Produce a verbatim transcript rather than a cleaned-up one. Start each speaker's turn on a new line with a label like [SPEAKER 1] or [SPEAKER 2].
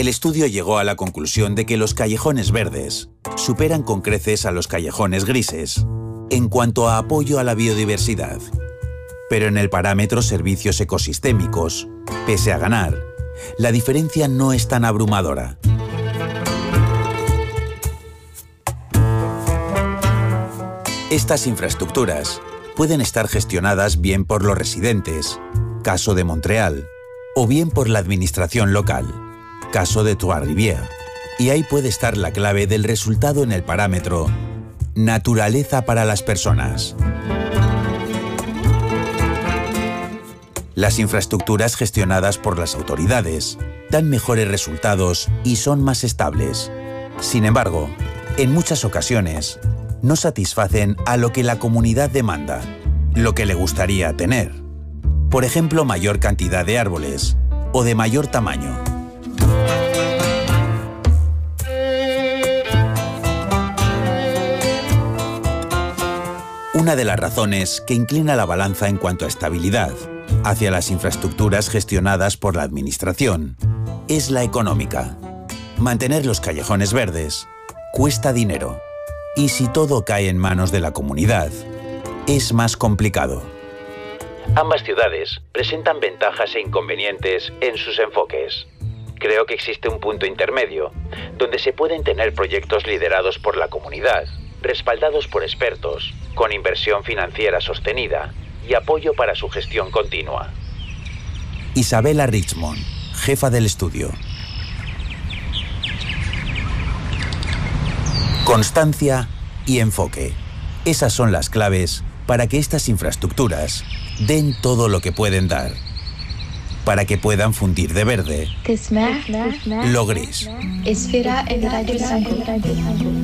[SPEAKER 1] El estudio llegó a la conclusión de que los callejones verdes superan con creces a los callejones grises en cuanto a apoyo a la biodiversidad. Pero en el parámetro servicios ecosistémicos, pese a ganar, la diferencia no es tan abrumadora. Estas infraestructuras pueden estar gestionadas bien por los residentes, caso de Montreal, o bien por la administración local, caso de Trois-Rivières. Y ahí puede estar la clave del resultado en el parámetro naturaleza para las personas. Las infraestructuras gestionadas por las autoridades dan mejores resultados y son más estables. Sin embargo, en muchas ocasiones, no satisfacen a lo que la comunidad demanda, lo que le gustaría tener. Por ejemplo, mayor cantidad de árboles o de mayor tamaño. Una de las razones que inclina la balanza en cuanto a estabilidad hacia las infraestructuras gestionadas por la administración es la económica. Mantener los callejones verdes cuesta dinero y si todo cae en manos de la comunidad, es más complicado. Ambas ciudades presentan ventajas e inconvenientes en sus enfoques. Creo que existe un punto intermedio, donde se pueden tener proyectos liderados por la comunidad, respaldados por expertos, con inversión financiera sostenida y apoyo para su gestión continua. Isabella Richmond, jefa del estudio. Constancia y enfoque. Esas son las claves para que estas infraestructuras den todo lo que pueden dar. Para que puedan fundir de verde lo gris.
[SPEAKER 2] Esfera en Radio cinco.